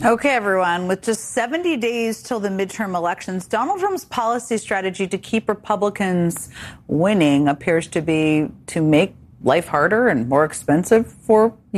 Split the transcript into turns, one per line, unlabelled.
Okay, everyone, with just 70 days till the midterm elections, Donald Trump's policy strategy to keep Republicans winning appears to be to make life harder and more expensive for